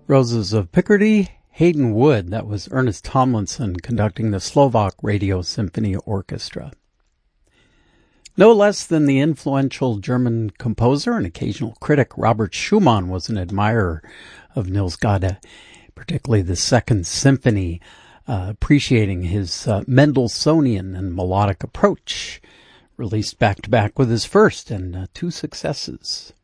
Roses of Picardy, Hayden Wood. That was Ernest Tomlinson conducting the Slovak Radio Symphony Orchestra. No less than the influential German composer and occasional critic Robert Schumann was an admirer of Niels Gade, particularly the Second Symphony, appreciating his Mendelssohnian and melodic approach, released back-to-back with his first and two successes.